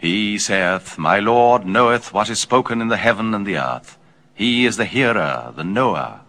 He saith, My Lord knoweth what is spoken in the heaven and the earth. He is the hearer, the knower.